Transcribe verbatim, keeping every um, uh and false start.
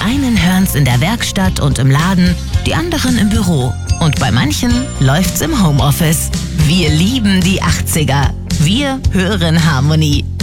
einen hören's in der Werkstatt und im Laden, die anderen im Büro. Und bei manchen läuft's im Homeoffice. Wir lieben die achtziger. Wir hören Harmonie.